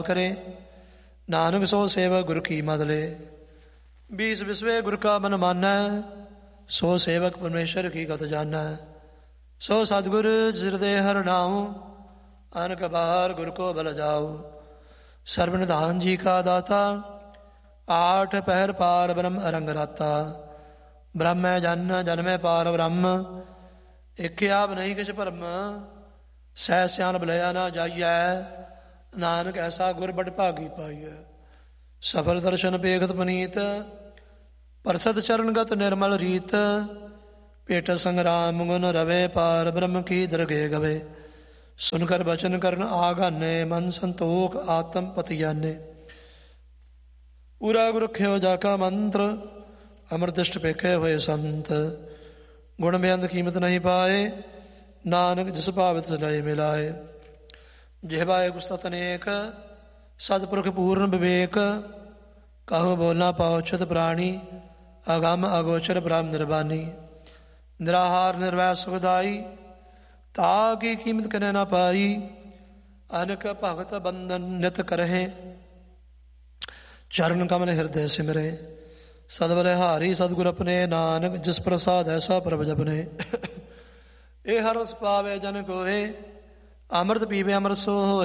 करे, नानक सो सेवक गुर की मद ले। 20 विसवे गुर का मन माना, सो सेवक परमेश्वर की गत जाना। सो सतगुर जिस हृदय हर नाऊ, अनक बार गुर को बल जाओ। सर्वनिधान जी का दाता, 8 पहर पार ब्रह्म अरंग राता। ब्रह्म जन जन्मै पार ब्रह्म, एक आप नहीं किछ भरम। सह सियान बलया ना जाइयै, नानक ऐसा गुर बड़ भागी पाइयै। सफल दर्शन पेखत पनीत, परसत चरणगत निर्मल रीत। पेट संग्राम गुण रवे, पार ब्रह्म की दरगे गवे। सुनकर बचन करन आगाने, मन संतोख आत्म पति जाने। पूरा गुर ख्यो जाका मंत्र, अमृतष्ट पेखे हुए संत। गुण बेअंत कीमत नहीं पाए, नानक जिस भावित सदाए मिलाए। जिहवाए गुस्तत अनेक, सतपुरख पूर्ण विवेक। कहूँ बोलना पाओछत प्राणी, अगम अगोचर ब्रह्म निर्वाणी। निराहार निर्वैर सुखदाई, ताकि कीमत कने न पाई। अनक भगत बंधन नित करहे, चरण कमल हृदय सिमरे। सदबले हारी सतगुर अपने, नानक जिस प्रसाद ऐसा प्रभ जपने। ए हर रस पावे जन कोहे, अमृत पीवे अमृत सो होए।